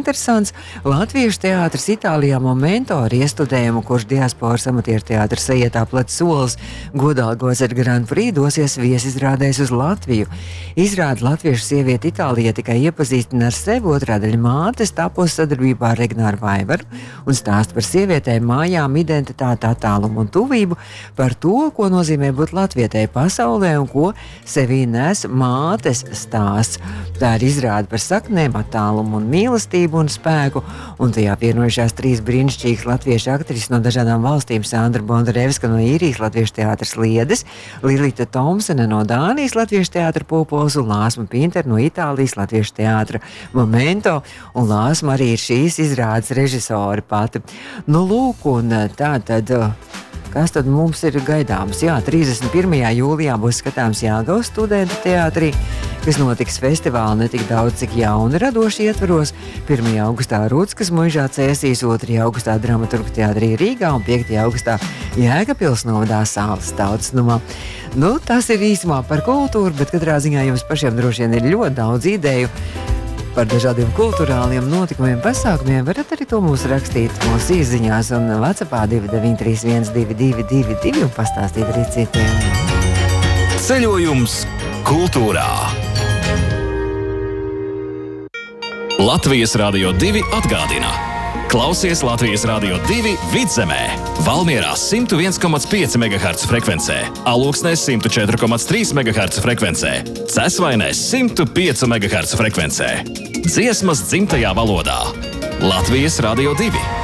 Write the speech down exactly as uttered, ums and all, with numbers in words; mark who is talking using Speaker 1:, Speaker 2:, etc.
Speaker 1: interesants. Latviešu teātris Itālijā Momento ar iestudējumu, kurš diasporas amatieru teātris Ejietā plats solis godalgos ar Grand Prix dosies viesizrādēs uz Latviju. Izrāda latviešu sievieti Itālijā tikai iepazīstina ar sevi, otrā daļa mātes tapos sadarbībā ar Regnāru Vaivaru un stāst par sievietēm, mājām, identitāti, attālumu un tuvību, par to, ko nozīmē būt latvietei pasaulē un ko sevī nes mātes stāsts. Tā ir izrāde par saknēm, attālumu un mīlestību un spēku, un tajā pienojušās trīs brīnišķīgas latviešu aktrises no dažādām valstīm: Sandra Bondarevska no Īrijas Latviešu teātras Liedes, Lilita Tomsene no Dānijas Latviešu teātra Popols un Lāsma Pinter no Itālijas Latviešu teātra Momento, un Lāsma arī ir šīs izrādes režisori pati. Nu, lūk, un tā tad... Kas tad mums ir gaidāms? Jā, trīsdesmit pirmajā jūlijā būs skatāms Jāgavas studentu teātrī, kas notiks festivāli ne tik daudz, cik jauni radoši ietvaros. pirmajā augustā Rūtskas muižā Cēsīs, otrajā augustā Dramaturgu teātrī Rīgā un piektajā augustā Jēkabpils novadā Sāles tautsnumā. Nu, tas ir īsumā par kultūru, bet katrā ziņā jums pašiem droši vien ir ļoti daudz ideju par dažādiem kultūrāliem notikumiem, pasākumiem. Varat arī to mums rakstīt mūsu īsziņās un WhatsAppā divi deviņi trīs viens divi divi divi divi un pastāstīt arī citiem.
Speaker 2: Ceļojums kultūrā. Latvijas Radio divi atgādina. Klausies Latvijas Radio divi Vidzemē, Valmierā simt viens komats pieci megaherca frekvencē, Alūksnē simt četri komats trīs megaherca frekvencē, Cesvainē simt pieci megaherca frekvencē. Dziesmas dzimtajā valodā. Latvijas Radio divi.